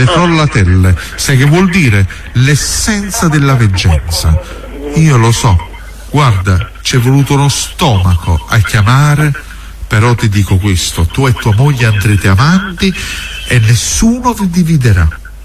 le frolla-telle, sai che vuol dire? L'essenza della veggenza. Io lo so, guarda, ci è voluto uno stomaco a chiamare, però ti dico questo, tu e tua moglie andrete avanti e nessuno vi dividerà.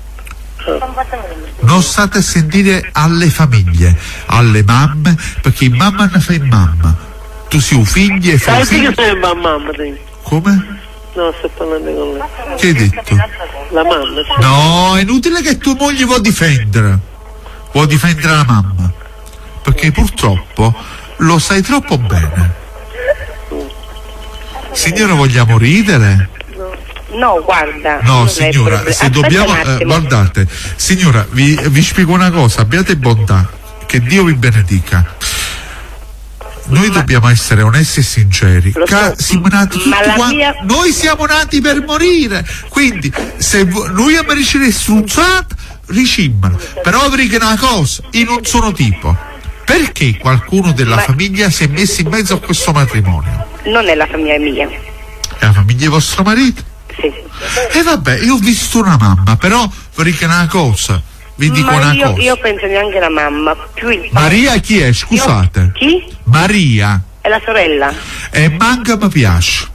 Non state a sentire alle famiglie, alle mamme, perché mamma ne fa in mamma. Tu sei un figlio e fai figlio. Come? No, sto parlando con lei. Che hai detto? La mamma. Sì. No, è inutile che tua moglie vuoi difendere la mamma, perché purtroppo lo sai troppo bene. Signora, vogliamo ridere? No, guarda. No, signora, se dobbiamo guardate, signora, vi spiego una cosa, abbiate bontà, che Dio vi benedica. Noi dobbiamo essere onesti e sinceri. Siamo nati tutti quanti. Noi siamo nati per morire. Quindi, se noi abbiamo ricevuto strunzata, ricimmano. Però vi dico una cosa, io non sono tipo. Perché qualcuno della famiglia si è messo in mezzo a questo matrimonio? Non è la famiglia mia. È la famiglia di vostro marito? Sì. E vabbè, io ho visto una mamma, però vi dico una cosa. Vi dico una cosa. Io penso neanche la mamma, più il padre. Maria chi è? Scusate. Chi? Maria. È la sorella. E manca mi piace.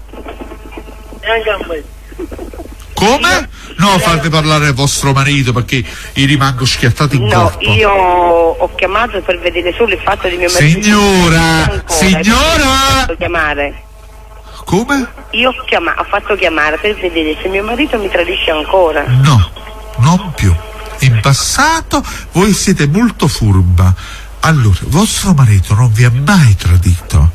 Come? No, fate parlare vostro marito perché io rimango schiattato in corpo. No, io ho chiamato per vedere solo il fatto di mio marito. Signora! Ho chiamare. Come? Io ho fatto chiamare per vedere se mio marito mi tradisce ancora. No, non più. In passato voi siete molto furba. Allora, vostro marito non vi ha mai tradito.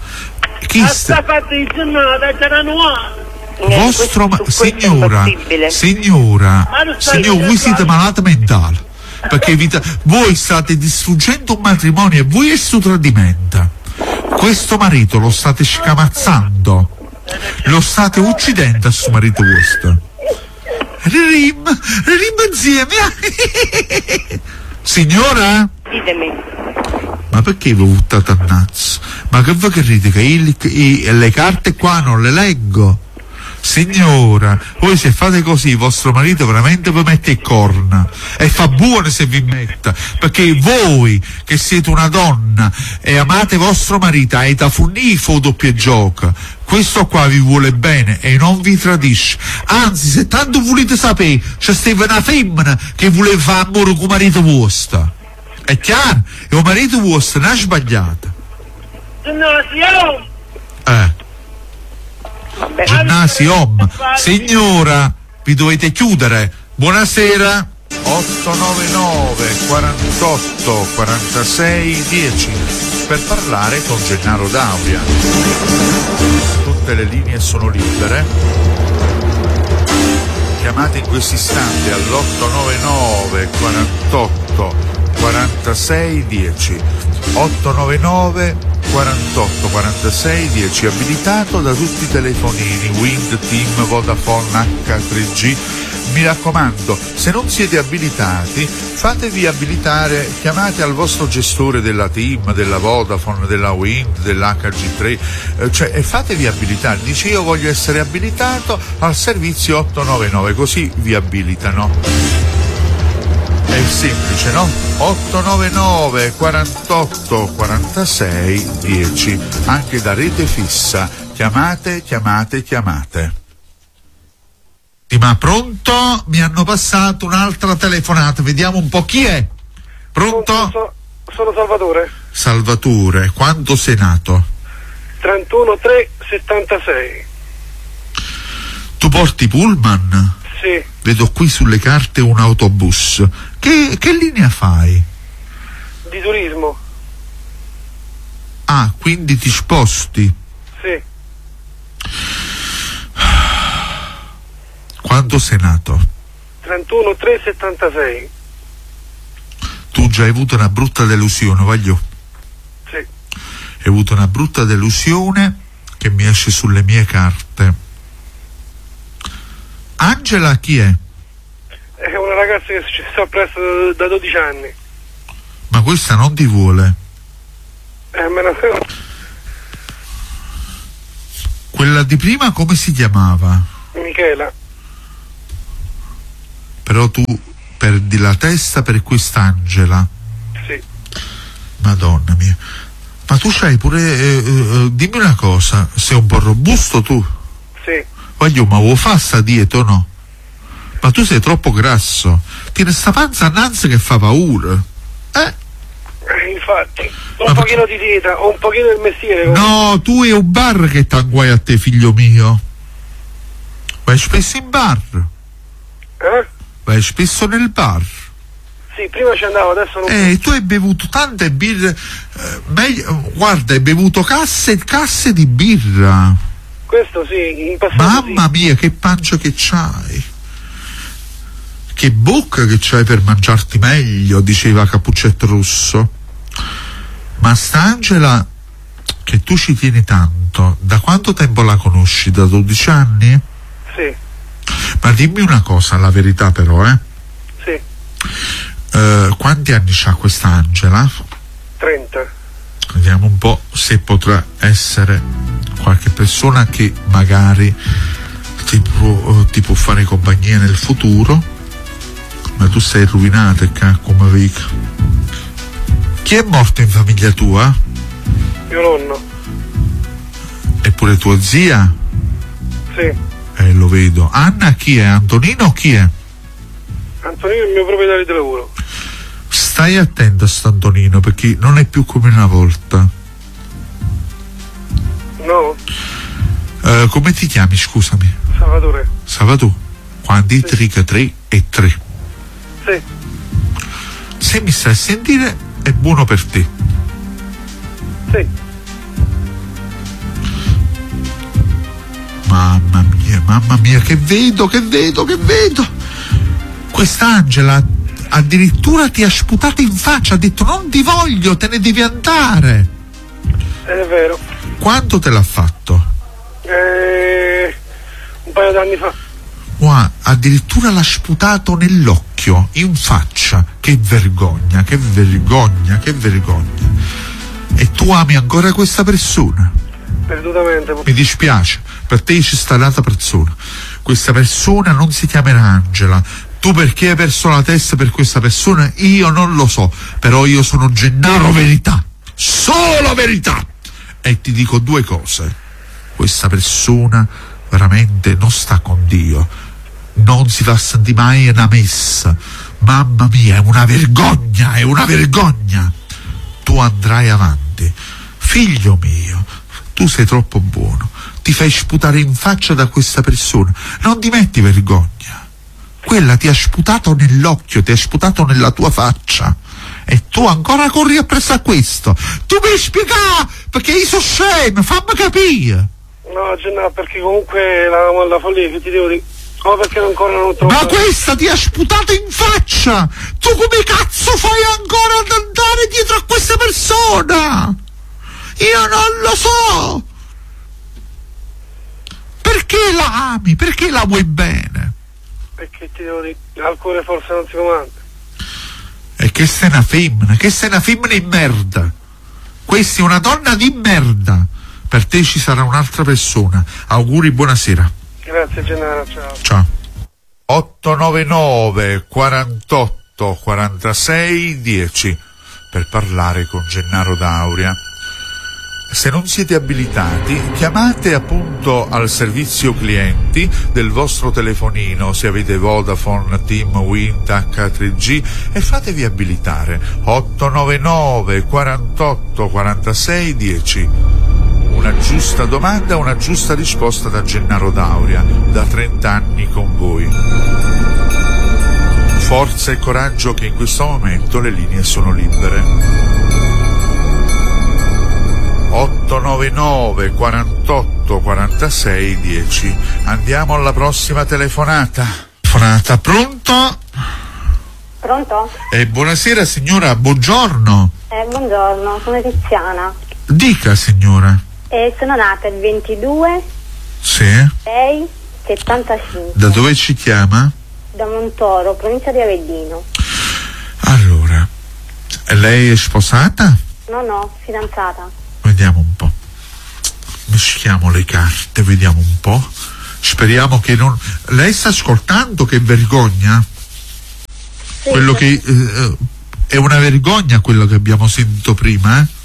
Signora, voi siete malati mentali. Perché voi state distruggendo un matrimonio e voi è su tradimento. Questo marito lo state scamazzando. Lo state uccidendo a suo marito vostro. Rim insieme. Signora? Ditemi. Ma perché vi buttate a nazzo? Ma che voi credete che le carte qua non le leggo? Signora, voi se fate così vostro marito veramente vi mette il corna e fa buono se vi metta, perché voi che siete una donna e amate vostro marito avete a funnifo doppio gioco, questo qua vi vuole bene e non vi tradisce, anzi se tanto volete sapere c'è stata una femmina che voleva fare amore con marito vostro, è chiaro? E il marito vostro non ha sbagliato. Ginnasio, signora, vi dovete chiudere. Buonasera. 899 48 46 10 per parlare con Gennaro D'Auria. Tutte le linee sono libere. Chiamate in questo istante all'899 48 46 10 899 48 46 10, abilitato da tutti i telefonini Wind, Team, Vodafone, H3G. Mi raccomando, se non siete abilitati fatevi abilitare, chiamate al vostro gestore della Team, della Vodafone, della Wind, dell'HG3, e fatevi abilitare. Dice io voglio essere abilitato al servizio 899, così vi abilitano. È semplice, no? 899 48 46 10, anche da rete fissa. Chiamate. Ma pronto? Mi hanno passato un'altra telefonata, vediamo un po' chi è. Pronto? Sono Salvatore. Salvatore, quando sei nato? 31/3/76. Tu porti pullman? Sì. Vedo qui sulle carte un autobus. Che linea fai? Di turismo. Ah, quindi ti sposti? Sì. Quando sei nato? 31/3/76. Tu già hai avuto una brutta delusione, voglio? Sì. Hai avuto una brutta delusione che mi esce sulle mie carte. Angela chi è? È una ragazza che ci sta presso da 12 anni. Ma questa non ti vuole? Quella di prima come si chiamava? Michela. però tu perdi la testa per quest'Angela. Sì. Madonna mia. Ma tu c'hai pure, dimmi una cosa, sei un po' robusto tu? Sì. Voglio, ma vuoi fare sta dieta o no? Ma tu sei troppo grasso, tieni sta panza annanzi che fa paura. Infatti, un pochino di dieta, o un pochino del mestiere. No, tu è un bar che t'anguai a te, figlio mio. Vai spesso in bar? Vai spesso nel bar? Sì, prima ci andavo, adesso non. Tu hai bevuto tante birre, guarda, hai bevuto casse e casse di birra. Questo sì, in passato. Mamma mia, che pancia che c'hai. Che bocca che c'hai per mangiarti meglio, diceva Cappuccetto Rosso. Ma st'Angela, che tu ci tieni tanto, da quanto tempo la conosci? Da 12 anni? Sì. Ma dimmi una cosa, la verità però, Sì. Quanti anni c'ha questa Angela? 30. Vediamo un po' se potrà essere qualche persona che magari ti può fare compagnia nel futuro, ma tu sei rovinata, come vedi. Chi è morto in famiglia tua? Mio nonno. Eppure tua zia? Sì. Lo vedo. Anna chi è? Antonino o chi è? Antonino è il mio proprietario di lavoro. Stai attento a st'Antonino, perché non è più come una volta. No? Come ti chiami, scusami? Salvatore. Salvatore. Quanti? Sì. 3 e 3. Sì. Se mi stai a sentire è buono per te. Sì. Mamma mia, che vedo. Quest'Angela addirittura ti ha sputato in faccia, ha detto non ti voglio, te ne devi andare. È vero. Quanto te l'ha fatto? Un paio d'anni fa. Addirittura l'ha sputato nell'occhio, in faccia. Che vergogna. E tu ami ancora questa persona? Perdutamente. Mi dispiace, per te ci sta un'altra persona. Questa persona non si chiamerà Angela. Tu perché hai perso la testa per questa persona? Io non lo so, però io sono Gennaro Verità, solo verità. E ti dico due cose: questa persona veramente non sta con Dio, non si fa sentire mai una messa. Mamma mia, è una vergogna. Tu andrai avanti, figlio mio, tu sei troppo buono, ti fai sputare in faccia da questa persona, non ti metti vergogna. Quella ti ha sputato nell'occhio, ti ha sputato nella tua faccia, e tu ancora corri appresso a questo. Tu mi spiegare perché io sono scemo, fammi capire. No, Gennaro, perché comunque la follia che ti devo dire. No, perché ancora non trovo. Ma questa ti ha sputato in faccia! Tu come cazzo fai ancora ad andare dietro a questa persona? Io non lo so! Perché la ami? Perché la vuoi bene? Perché ti devo dire, al cuore forse non si comanda. E che sei una femmina di merda. Questa è una donna di merda. Per te ci sarà un'altra persona. Auguri, buonasera. Grazie Gennaro, ciao. Ciao. 899 48 46 10 per parlare con Gennaro D'Auria. Se non siete abilitati, chiamate appunto al servizio clienti del vostro telefonino, se avete Vodafone, TIM, Wind, H3G, e fatevi abilitare. 899 48 46 10. Una giusta domanda, una giusta risposta da Gennaro D'Auria, da 30 anni con voi. Forza e coraggio, che in questo momento le linee sono libere. 899 48 46 10. Andiamo alla prossima telefonata. Pronto? Pronto? Buonasera signora, buongiorno. Buongiorno, sono Tiziana. Dica signora. Sono nata il 22 Sì. 6 75. Da dove ci chiama? Da Montoro, provincia di Avellino. Allora, lei è sposata? No, fidanzata. Vediamo un po'. Mischiamo le carte, vediamo un po'. Speriamo che non. Lei sta ascoltando? Che vergogna? Sì, quello che è una vergogna quello che abbiamo sentito prima, eh?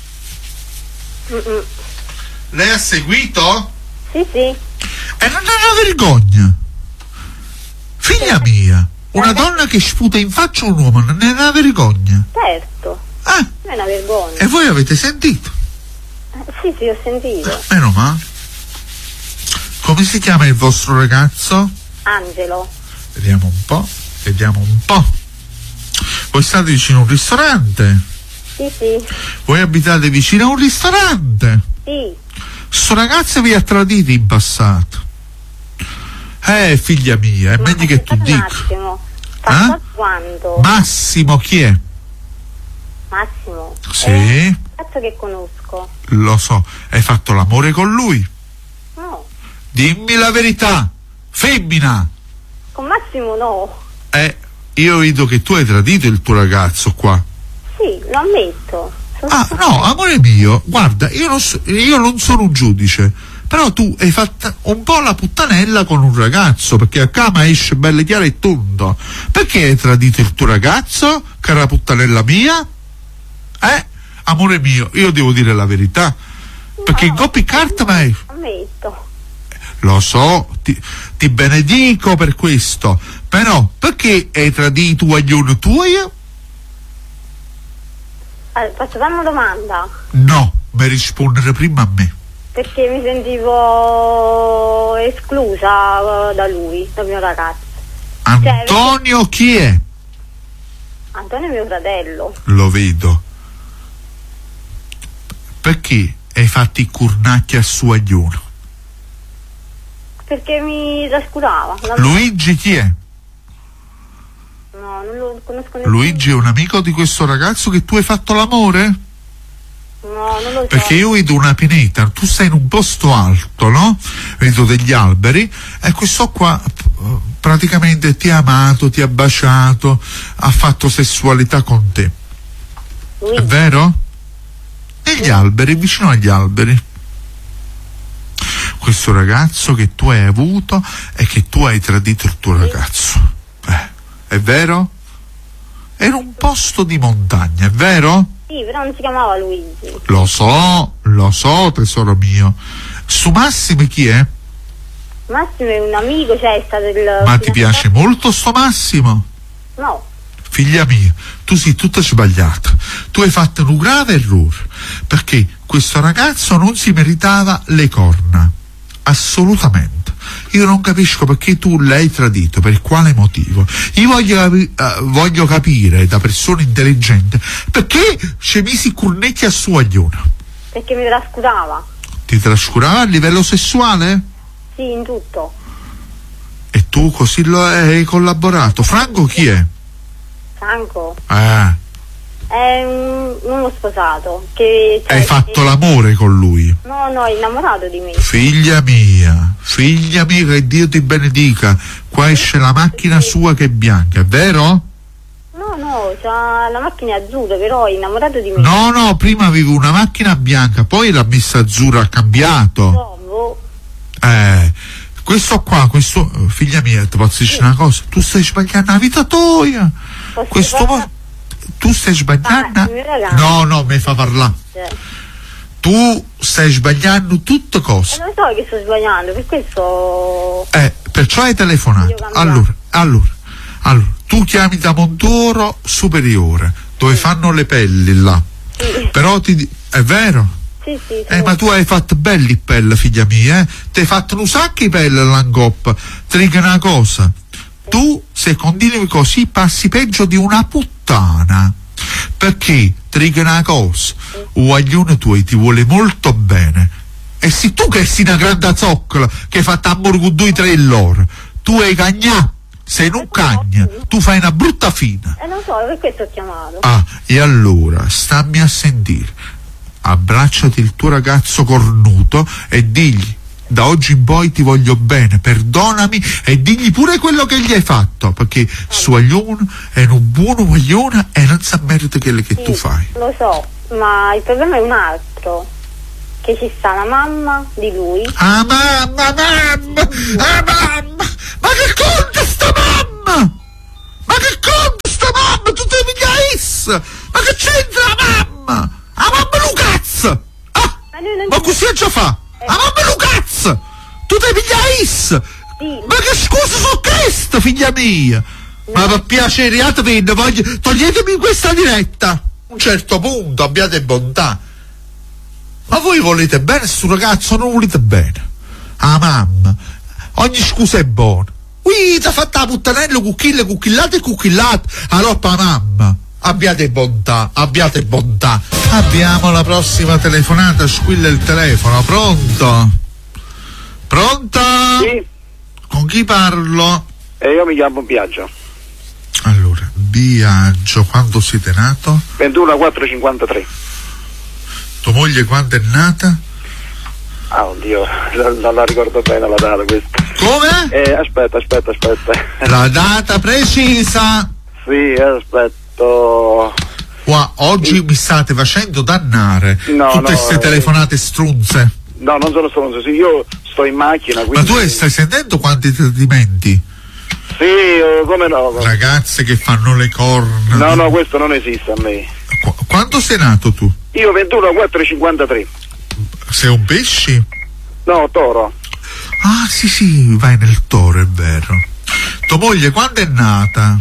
Lei ha seguito? Sì. E non è una vergogna, figlia mia, una donna che sputa in faccia un uomo non è una vergogna? Certo, Ah, non è una vergogna. e voi avete sentito? Sì, ho sentito. Meno male. Come si chiama il vostro ragazzo? Angelo. Vediamo un po'. Voi state vicino a un ristorante? Sì. Voi abitate vicino a un ristorante? Sì. Sto ragazzo vi ha traditi in passato. Figlia mia, è meglio che tu un dica. attimo. Passato quando? Massimo chi è? Massimo. Sì, Cazzo che conosco. lo so. Hai fatto l'amore con lui? No. Dimmi la verità, femmina. Con Massimo no. Io vedo che tu hai tradito il tuo ragazzo qua. Sì, lo ammetto. Ah, no, amore mio, guarda, io non sono un giudice, però tu hai fatto un po' la puttanella con un ragazzo, perché a cama esce belle chiara e tondo. Perché hai tradito il tuo ragazzo, cara puttanella mia? Amore mio, io devo dire la verità, perché in copy cart mai... Ammetto. Lo so, ti benedico per questo, però perché hai tradito guaglione tuo? Posso fare una domanda? No, mi rispondere prima a me. Perché mi sentivo esclusa da lui, dal mio ragazzo. Antonio chi è? Antonio è mio fratello. Lo vedo. Perché hai fatto i curnacchi a suo agliuno? Perché mi trascurava. Luigi chi è? No, non lo conosco nessuno. Luigi è un amico di questo ragazzo che tu hai fatto l'amore? No, non lo so. Perché io vedo una pineta, tu sei in un posto alto, no? Vedo degli alberi e questo qua praticamente ti ha amato, ti ha baciato, ha fatto sessualità con te. Luigi. È vero? Negli alberi, vicino agli alberi. Questo ragazzo che tu hai avuto e che tu hai tradito il tuo ragazzo. È vero? Era un posto di montagna, è vero? Sì, però non si chiamava Luigi. Lo so, tesoro mio. Su Massimo chi è? Massimo è un amico, cioè è stato il... Ma ti piace molto sto Massimo? No. Figlia mia, tu sei tutta sbagliata. Tu hai fatto un grave errore, perché questo ragazzo non si meritava le corna. Assolutamente. Io non capisco perché tu l'hai tradito, per quale motivo. Io voglio capire da persona intelligente perché ci misi i cornetti a suo aglione. Perché mi trascurava. Ti trascurava a livello sessuale? Sì, in tutto. E tu così lo hai collaborato. Franco chi è? Franco È un uomo sposato che, cioè, hai fatto l'amore con lui? No, è innamorato di me. Figlia mia, che Dio ti benedica. Qua esce la macchina sua che è bianca, è vero? No, c'ha la macchina azzurra, però è innamorato di me. No, prima avevo una macchina bianca, poi l'ha messa azzurra, ha cambiato. Trovo. Questo qua, figlia mia, ti posso dire una cosa, tu stai sbagliando la vita tua. Tu stai sbagliando? No, mi fa parlare. Tu stai sbagliando tutte cose. Non so che sto sbagliando, per questo... Perciò hai telefonato. Allora, tu chiami da Montoro Superiore, dove fanno le pelli là. Sì. Però è vero? Sì. Ma tu hai fatto belli pelle, figlia mia, ti hai fatto un sacco di pelle all'angoppa. Ti dico una cosa, tu se continui così passi peggio di una puttana, perché ti dico una cosa, un guaglione tuo ti vuole molto bene e se tu che sei una grande zoccola che hai fatto amore con 2-3 loro, tu hai cagnato, sei non cagna, tu fai una brutta fine. Non so, per questo ho chiamato. E allora stammi a sentire, abbracciati il tuo ragazzo cornuto e digli: da oggi in poi ti voglio bene, perdonami, e digli pure quello che gli hai fatto, perché suo aglione è un buono guaglione e non sa merita quello che tu fai. Lo so, ma il problema è un altro, che ci sta la mamma di lui. Mamma! Ma che conta sta mamma? Ma che c'entra la mamma? La mamma Lucaz! Ah! Ma così già fa? La mamma Lucaz! Tu ti pigliais! Sì. Ma che scusa su questo, figlia mia? Ma per piacere, toglietemi questa diretta. A un certo punto abbiate bontà. Ma voi volete bene sto ragazzo, non volete bene? Ah, mamma, ogni scusa è buona. Ui, ti ha fatto la puttanello, cucchillate. Allora, mamma, abbiate bontà. Abbiamo la prossima telefonata, squilla il telefono. Pronto? Sì. Con chi parlo? Io mi chiamo Biagio. Allora, Biagio, quando siete nato? 21/4/53. Tua moglie quando è nata? Ah, oddio, non la ricordo bene la data questa. Come? Aspetta. La data precisa. Sì, aspetto. Qua, oggi mi state facendo dannare tutte queste telefonate strunze. No, non sono stronzo, sì, io sto in macchina, quindi... Ma tu stai sentendo quanti tradimenti? Sì, come no? Ragazze che fanno le corna. No, questo non esiste a me. Quando sei nato tu? Io 21/4/53. Sei un pesce? No, toro. Ah, sì, vai nel toro, è vero. Tua moglie quando è nata?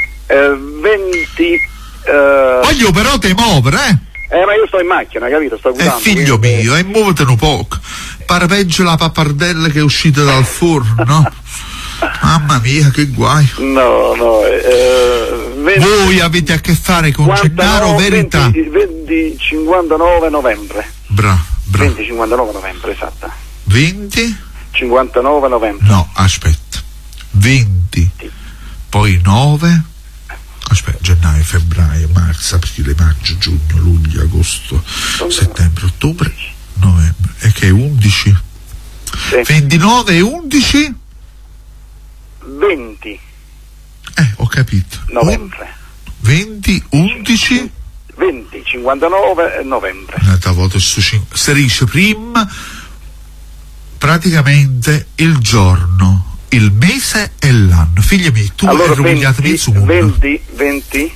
20... Voglio però te muovere, ma io sto in macchina, capito? Sto guidando. Figlio mio, e muovetene un poco. Pare peggio la pappardella che è uscita dal forno. Mamma mia, che guai. No, 20... Voi avete a che fare con Gennaro Verità. 20/59 novembre. Bravo. 20/59 novembre, esatto. 20/59 novembre. No, aspetta. 20. Poi 9. Aspetta, gennaio, febbraio, marzo, aprile, maggio, giugno, luglio, agosto, settembre, ottobre, novembre. E che è 11? Sì. 29 e 11? 20. Ho capito. Novembre. 20, 11? 20/59 novembre. Si dice prima praticamente il giorno, il mese e l'anno. Figli miei, tu allora, rovinatevi il suo mondo. 20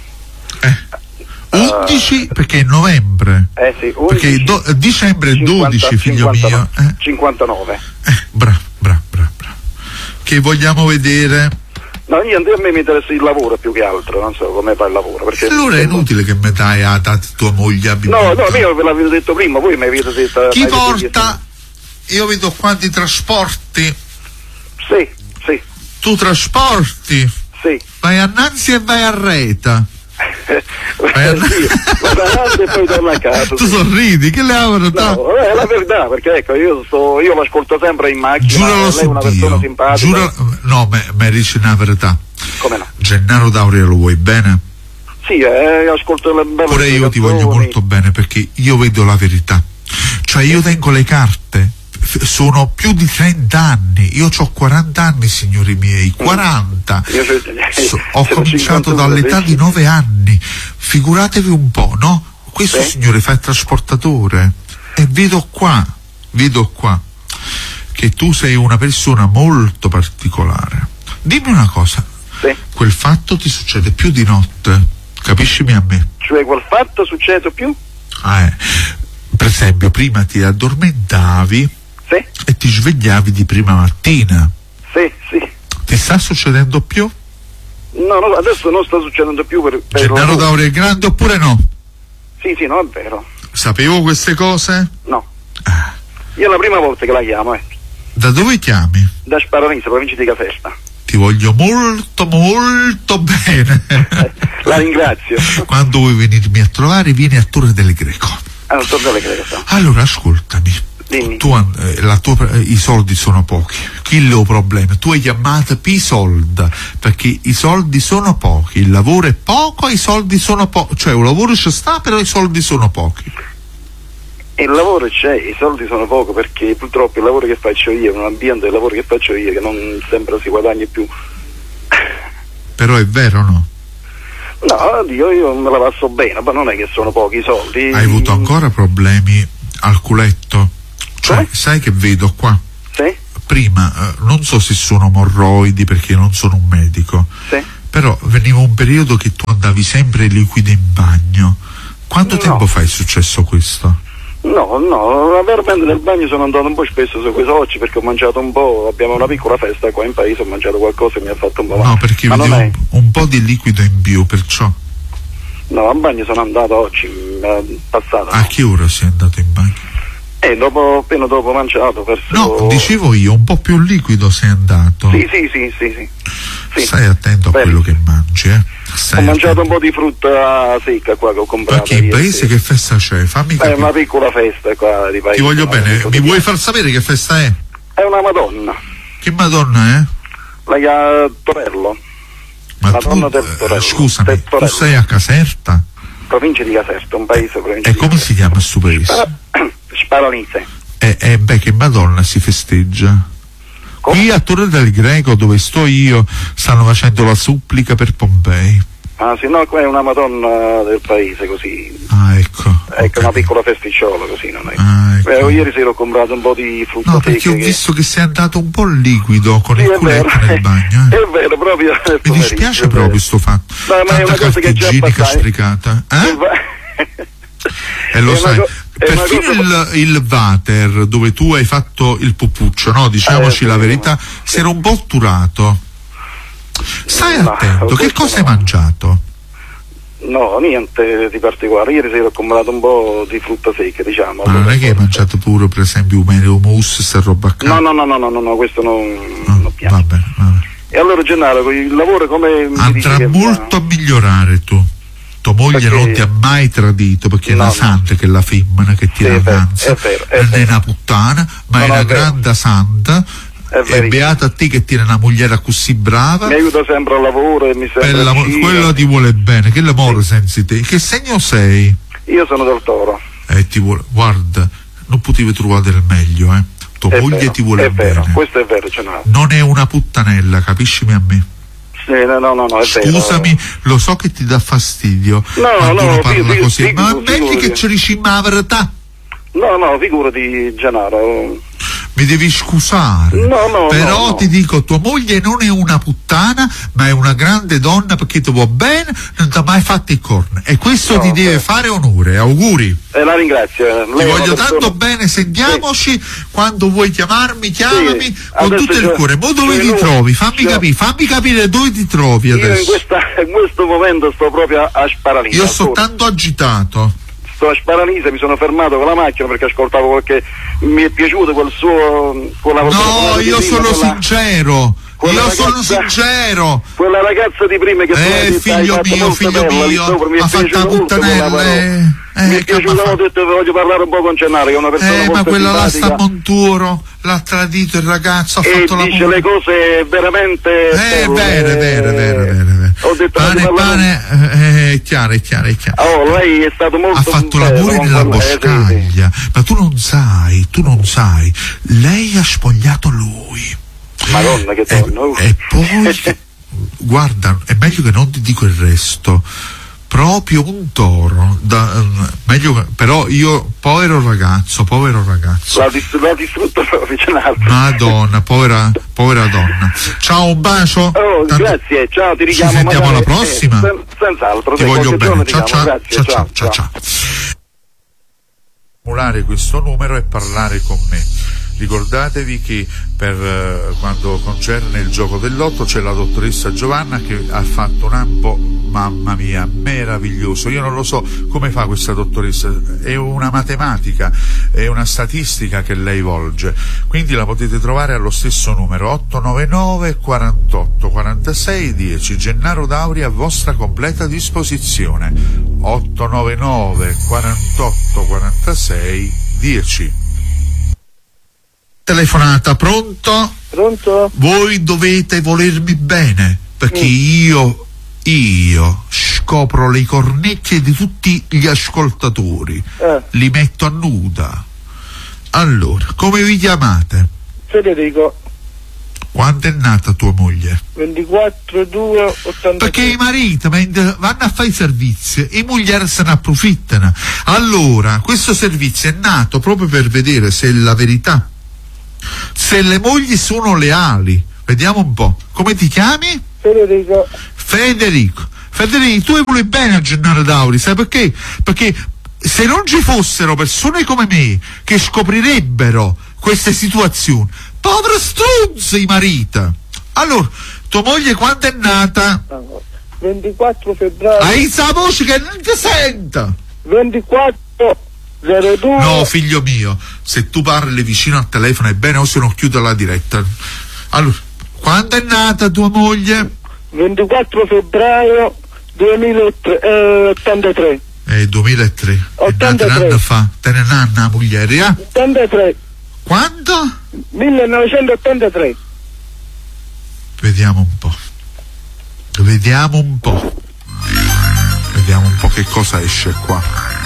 11 perché è novembre. Sì, 11, perché dicembre è 12, figlio 59, mio. 59. Bravo. Che vogliamo vedere? No, niente, a me mi interessa il lavoro più che altro, non so come fa il lavoro. Perché allora è inutile che mi dai a dati tua moglie. No, io ve l'avevo detto prima, voi mi avete detto... Chi porta? Io vedo quanti trasporti. Sì. Tu trasporti? Sì. Vai a Nanzi e vai a Reta. Sì, vado avanti e poi torno a casa. Tu sorridi, che le avrò dato? No, è la verità, perché ecco, io l'ascolto sempre in macchina. Giuralo lei è una persona simpatica. No, mi dici una verità. Come no? Gennaro D'Auria lo vuoi bene? Sì, ascolto le belle. Pure io ti voglio molto bene, perché io vedo la verità. Cioè io tengo le carte. Sono più di 30 anni, io ho 40 anni, signori miei, 40. Ho cominciato dall'età di 9 anni, figuratevi un po', no? Questo signore fa il trasportatore e vedo qua che tu sei una persona molto particolare. Dimmi una cosa, quel fatto ti succede più di notte, capiscimi a me? Cioè quel fatto succede più? Per esempio prima ti addormentavi e ti svegliavi di prima mattina. Sì. Ti sta succedendo più? No, adesso non sta succedendo più per Gennaro D'Auria è grande oppure no? Sì, no, è vero. Sapevo queste cose? No. Io è la prima volta che la chiamo, Da dove chiami? Da Sparanese, provincia di Caserta. Ti voglio molto bene. La ringrazio. Quando vuoi venirmi a trovare, vieni a Torre del Greco. Torre del Greco. Allora ascoltami. Dimmi. I soldi sono pochi. Chi lo problema? Tu hai chiamato P-Sold perché i soldi sono pochi, il lavoro è poco, i soldi sono pochi. Cioè un lavoro ci sta, però i soldi sono pochi. Il lavoro c'è, i soldi sono poco, perché purtroppo il lavoro che faccio io è un ambiente del lavoro che faccio io che non sempre si guadagna più. Però è vero, no? No, io me la passo bene, ma non è che sono pochi i soldi. Hai avuto ancora problemi al culetto? Cioè, sai che vedo qua? Sì. Prima, non so se sono morroidi perché non sono un medico. Sì. Però veniva un periodo che tu andavi sempre liquido in bagno. Quanto tempo fa è successo questo? No, veramente nel bagno sono andato un po' spesso su quei oggi perché ho mangiato un po', abbiamo una piccola festa qua in paese, ho mangiato qualcosa e mi ha fatto un po' male. No, perché vedevo un po' di liquido in più, perciò. No, al bagno sono andato oggi, passato. A che ora sei andato in bagno? Appena dopo mangiato, verso... No, dicevo io, un po' più liquido sei andato. Sì. Stai attento a quello che mangi, Ho mangiato un po' di frutta secca qua che ho comprato. Perché in paese che festa c'è? Fammi capire. È una piccola festa qua di paese. Ti voglio bene, mi vuoi far sapere che festa è? È una Madonna. Che Madonna è? La Torello. Ma Madonna del Torello. Scusami, tu sei a Caserta? Provincia di Caserta, un paese provincia. E come si chiama sto paese? Sparanise. Che Madonna si festeggia? Qui a Torre del Greco, dove sto io, stanno facendo la supplica per Pompei. Ah sì, no, qua è una Madonna del paese, così. Ah, ecco. Ecco, una piccola festicciola, così, non è? Ah, ecco. Ieri sera ho comprato un po' di frutta secca. No, perché ho visto che sei andato un po' liquido con il culetto nel bagno. È vero, proprio. Mi dispiace proprio sto fatto. No, ma è una cosa che già stricata. E lo sai, perfino il water dove tu hai fatto il pupuccio, no? Diciamoci la verità, si era un po' otturato. Stai attento, che cosa hai mangiato? No, niente di particolare. Ieri sera ho comprato un po' di frutta secca, diciamo. Ma non è che hai mangiato pure, per esempio, un mousse, sta roba a caso? No, questo non piace. Va bene. E allora Gennaro, il lavoro come andrà molto a migliorare tu. Tua moglie non ti ha mai tradito, perché è una santa che è la femmina che ti avanza, non è una puttana, ma è una grande santa. E beata a te che tiene una moglie così brava. Mi aiuta sempre al lavoro e mi sembra quello ti vuole bene. Che l'amore senza te. Che segno sei? Io sono del Toro. Ti vuole, guarda, non potevi trovare del meglio, tua moglie ti vuole bene. Questo è vero, Gennaro. Non è una puttanella, capiscimi a me. Sì, no, è scusami, lo so che ti dà fastidio quando uno parla così, ma è meglio che ci dici la verità. No, figurati, Gennaro. Mi devi scusare. Però ti dico, tua moglie non è una puttana, ma è una grande donna perché ti vuole bene, non ti ha mai fatto i corni. E questo ti deve fare onore. Auguri. La ringrazio. Ti voglio tanto bene, sentiamoci. Quando vuoi chiamarmi, chiamami con tutto il cuore. Ma dove ti trovi? Fammi capire dove ti trovi adesso. Io in questo momento sto proprio a Sparanise. Io sto tanto agitato. Sto a Sparanise, mi sono fermato con la macchina perché ascoltavo qualche... mi è piaciuto quel suo... No, io sono sincero. Sincero. Quella ragazza di prima che figlio mio, ha fatto la puttanella. Mi è piaciuto, ho detto voglio parlare un po' con Gennaro, che è una persona molto ma quella là sta a simpatica. Monturo, l'ha tradito il ragazzo, ha fatto la dice le cose veramente vere. Ho detto pane, è chiaro. Lei è stato molto... Ha fatto l'amore nella boscaglia, ma tu non sai, lei ha spogliato lui. Madonna, che donna. E poi guarda, è meglio che non ti dico il resto. Proprio un toro, meglio, però io, povero ragazzo. L'ha distrutto proprio, Madonna, povera donna. Ciao, un bacio. Grazie, ciao, ti richiamo. Ci sentiamo alla prossima. Senz'altro. Ti voglio bene. Ciao. Formulare questo numero e parlare con me. Ricordatevi che per quando concerne il gioco del lotto c'è la dottoressa Giovanna che ha fatto un ambo, mamma mia, meraviglioso. Io non lo so come fa questa dottoressa, è una matematica, è una statistica che lei volge, quindi la potete trovare allo stesso numero 899 48 46 10. Gennaro Dauri a vostra completa disposizione. 899 48 46 10. Telefonata, pronto? Pronto? Voi dovete volermi bene, perché io scopro le cornecchie di tutti gli ascoltatori, li metto a nuda. Allora, come vi chiamate? Federico. Quando è nata tua moglie? 24/2/83. Perché i mariti vanno a fare i servizi e i mogli se ne approfittano. Allora, questo servizio è nato proprio per vedere se è la verità, se le mogli sono leali. Vediamo un po'. Come ti chiami? Federico, tu vuoi bene a Gennaro Dauri, sai perché? Perché se non ci fossero persone come me che scoprirebbero queste situazioni, povero struzzo i marita. Allora, tua moglie quando è nata? 24 febbraio. Hai sa voce che non ti senta. 24/02. No, figlio mio, se tu parli vicino al telefono è bene, o se non chiudo la diretta. Allora, quando è nata tua moglie? 24 febbraio 2083. 2003. 83. È nata un anno fa. Te ne ha una moglie, 83. Quando? 1983. Vediamo un po' che cosa esce qua.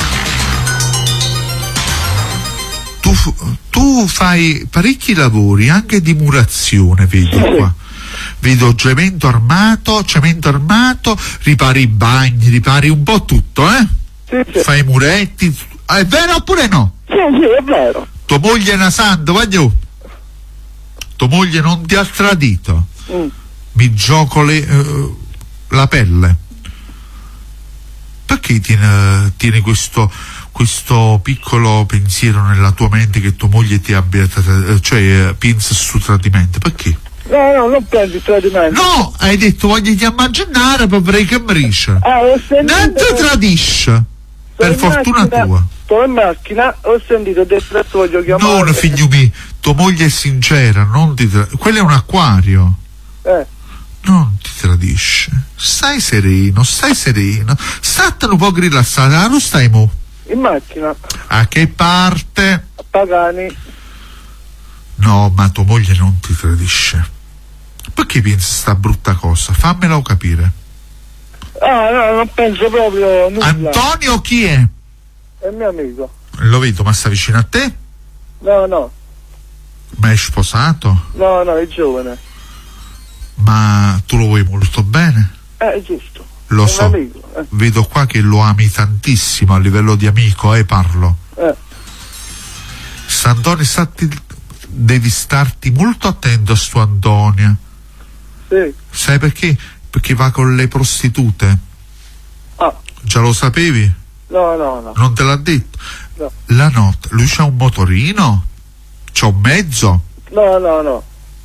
Tu fai parecchi lavori anche di murazione, vedo qua. Vedo cemento armato, ripari i bagni, ripari un po' tutto, Sì. Fai i muretti. È vero oppure no? Sì, è vero. Tua moglie è una santa, voglio. Tua moglie non ti ha tradito. Mi gioco la pelle. Perché tieni questo piccolo pensiero nella tua mente che tua moglie ti abbia pensa su tradimento? Perché? No, non pensi il tradimento. No, hai detto voglio immaginare per vorrei che mrisce. Non ti tradisce. Per fortuna tua. Sto in macchina, ho sentito detto voglio chiamare. No, figlio mio, tua moglie è sincera, non ti quello è un acquario. Non ti tradisce. Stai sereno. Statene un po' rilassata. Non stai mo? In macchina. A che parte? A Pagani. No, ma tua moglie non ti tradisce. Perché pensi sta brutta cosa? Fammelo capire. No, non penso proprio nulla. Antonio chi è? È il mio amico. Lo vedo, ma sta vicino a te? No. Ma è sposato? No, è giovane. Ma tu lo vuoi molto bene? Giusto. Lo è so. Un amico. Vedo qua che lo ami tantissimo a livello di amico, parlo. Sant'Antonio, devi starti molto attento a sto Antonio. Sì. Sai perché? Perché va con le prostitute. Già lo sapevi? No. Non te l'ha detto? No. La notte, lui c'ha un motorino? C'ha un mezzo? No.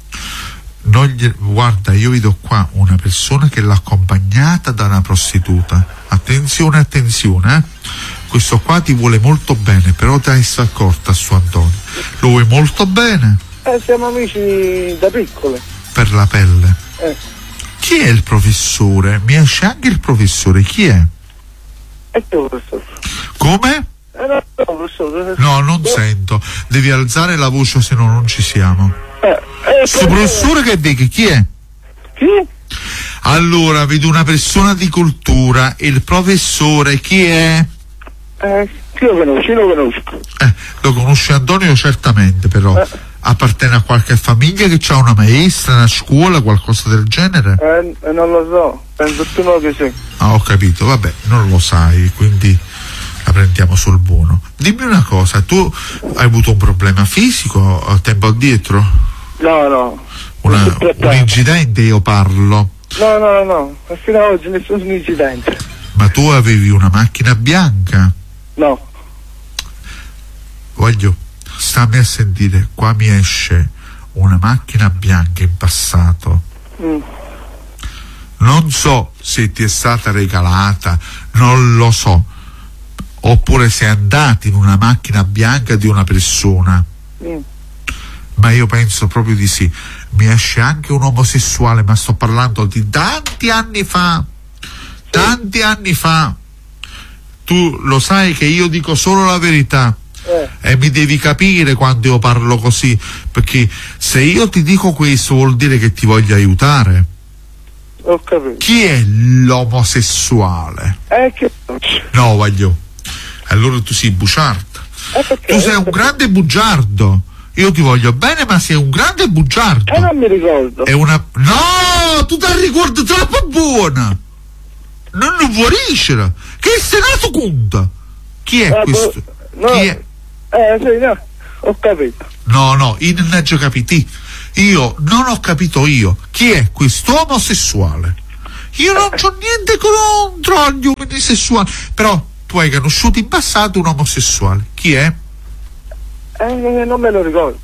Guarda, io vedo qua una persona che l'ha accompagnata da una prostituta. Attenzione, questo qua ti vuole molto bene, però ti sei accorta su Antonio. Lo vuoi molto bene? Siamo amici da piccole. Per la pelle. Chi è il professore? Mi esce anche il professore, chi è? È tu, professore. Come? No, professore. No, non sento. Devi alzare la voce, se no non ci siamo. Sto professore che vedi, chi è? Chi? Allora, vedo una persona di cultura. Il professore chi è? Io lo conosco. Lo conosce Antonio certamente, però appartiene a qualche famiglia che ha una maestra, una scuola, qualcosa del genere? Non lo so, penso tu no che sì. Ho capito, vabbè, non lo sai, quindi la prendiamo sul buono. Dimmi una cosa, tu hai avuto un problema fisico a tempo addietro? No. Un incidente io parlo? No, fino ad oggi nessun incidente. Ma tu avevi una macchina bianca? No. Voglio, stammi a sentire, qua mi esce una macchina bianca in passato. Non so se ti è stata regalata, non lo so, oppure sei andato in una macchina bianca di una persona. Ma io penso proprio di sì. Mi esce anche un omosessuale, ma sto parlando di tanti anni fa. Tu lo sai che io dico solo la verità. E mi devi capire quando io parlo così, perché se io ti dico questo vuol dire che ti voglio aiutare. Ho capito. Chi è l'omosessuale? No, voglio. Allora tu sei bugiardo. Tu sei un grande bugiardo. Io ti voglio bene, ma sei un grande bugiardo. Non mi ricordo. No, tu ti ricordi troppo buona. Non vuoi riuscire. Che sei nato conta? Chi è questo? No. Chi è? Sì, no. Ho capito. No, io non ho capito. io non ho capito chi è questo omosessuale. Io non c'ho niente contro gli uomini sessuali, però tu hai conosciuto in passato un omosessuale. Chi è? Non me lo ricordo.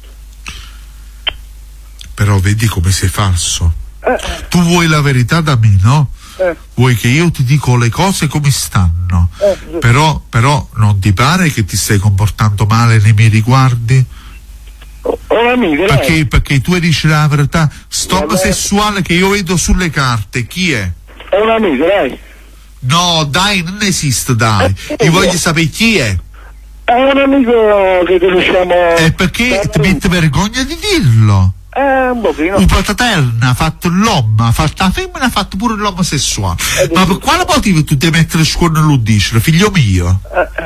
Però vedi come sei falso. Tu vuoi la verità da me, no? Vuoi che io ti dico le cose come stanno. Però non ti pare che ti stai comportando male nei miei riguardi? Perché tu dici la verità. Sto omosessuale che io vedo sulle carte, chi è? È un amico, dai. No, dai, non esiste, dai. Io voglio sapere chi è. È un amico che conosciamo. E perché ti metti vergogna di dirlo? Un pochino. Un paterna ha fatto l'uomo, ha fatto la femmina, ha fatto pure l'omosessuale. Ma per quale motivo tu devi mettere scuola lo dici, figlio mio?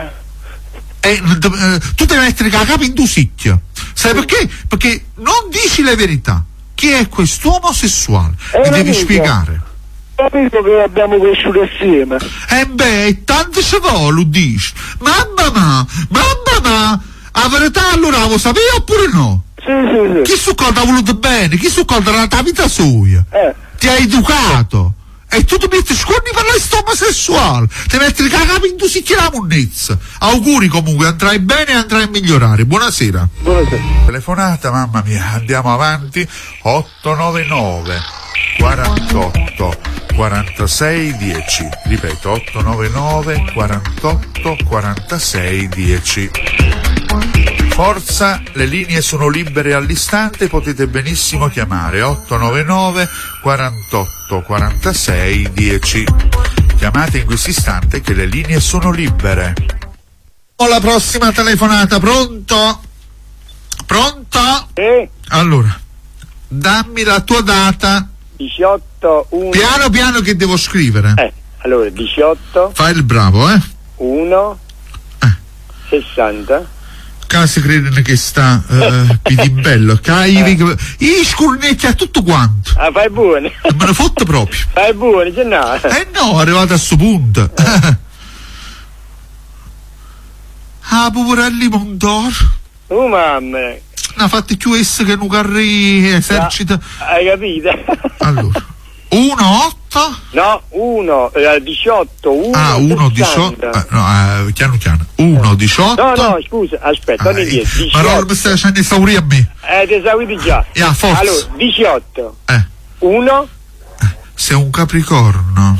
Tu devi mettere la capa in dusicchio. Sai perché? Perché non dici la verità. Chi è quest'uomo sessuale? Mi devi spiegare. Capito che abbiamo cresciuto assieme. Tanto ci vuole, dici. Mamma ma, la verità allora lo sapevi oppure no? Sì. Chi su cosa ha voluto bene? Chi su cosa ha la vita sua? Ti ha educato. E tu ti metti scorni per la omosessuale. Ti metti le cagapi in dusicchia la monnezza. Auguri comunque, andrai bene e andrai a migliorare. Buonasera. Telefonata, mamma mia, andiamo avanti. 899 48 46 10. Ripeto, 899 48 46 10. Forza, le linee sono libere all'istante, potete benissimo chiamare 899 48 46 10. Chiamate in questo istante che le linee sono libere. La prossima telefonata, pronto? Pronto? Allora, dammi la tua data. 18 1. Piano che devo scrivere. Allora 18. Fai il bravo, 1 60. Si credono che sta Pitimbello, i scurnetti a tutto quanto. Fai buono. Me ne fotte proprio. Fai buono, c'è no. No, è arrivato a sto punto. Poverelli Mondor. Mamma. Ne ha fatto più esso che un carri esercito. Hai capito? Allora, 1 8? No, 1 18 1 1 18 piano 1 18. No, scusa, aspetta, non 10. Ma non mi stai facendo esaurire a me. Ti esauriti già. Forza. Allora, 18 1. Sei un Capricorno.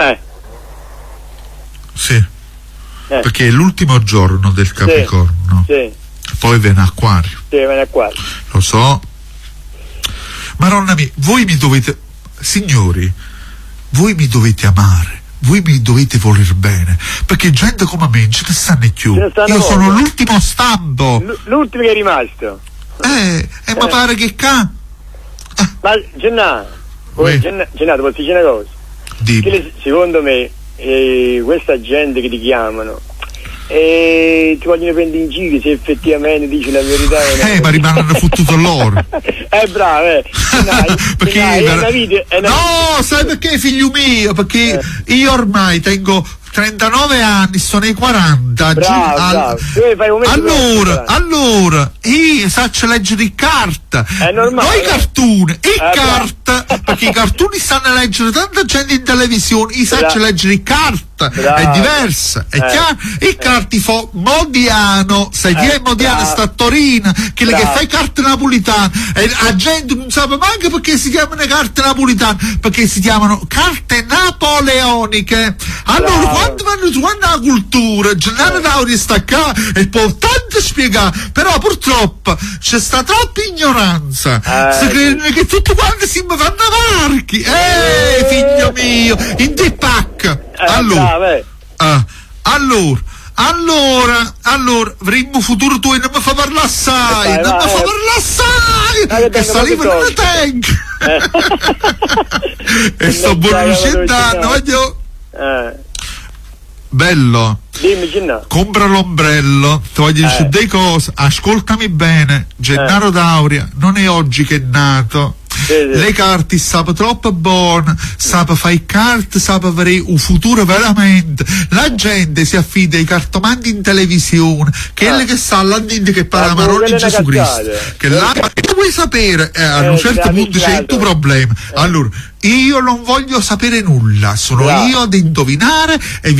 Sì. Perché è l'ultimo giorno del Capricorno. Sì. Poi viene Acquario. Sì, viene Acquario. Lo so. Maronna mia, voi mi dovete, signori, voi mi dovete amare, voi mi dovete voler bene, perché gente come me non ce ne stanno più. Io sono l'ultimo stampo. L'ultimo che è rimasto. Ma pare che Ma Gennaro, posso dire una cosa? Che secondo me questa gente che ti chiamano ti vogliono prendere in giro se effettivamente dici la verità. Ma rimangono fottuto loro. Bravo, perché no, sai perché, figlio mio? Perché io ormai tengo 39 anni, sono ai 40. Bravo. Allora, io saccio leggere in carta. È normale. Non i cartoni, carta. Perché i cartoni stanno a leggere tanta gente in televisione, io saccio leggere in carta. È diversa, è chiaro? Il carti fa Modiano, sai chi è Modiano? Sta a Torino, quello che fa i carte napolitane. E la gente non sa neanche perché si chiamano carte napolitane, perché si chiamano carte napoleoniche. Allora, quando vanno su la cultura, Gennaro D'Auria sta qua e può tanto spiegare, però purtroppo c'è sta troppa ignoranza. Si credono che tutti quanti si fanno varchi. Figlio mio, in te pacca. Allora, avremmo futuro tu e non mi fa parlare assai, che saliva non ne tengo. E sto buono scendendo, voglio. Bello, dimmi Gennaro. compra l'ombrello, ti voglio dire delle cose, ascoltami bene, Gennaro D'Auria non è oggi che è nato, Le carte sapano troppo buone, sapano fare carte, sapano avere un futuro veramente. La gente si affida ai cartomanti in televisione, quelli che sa all'andino che parla marone di Gesù Cristo. Che là, vuoi sapere, a un certo punto c'è il tuo problema. Allora, io non voglio sapere nulla, sono io ad indovinare e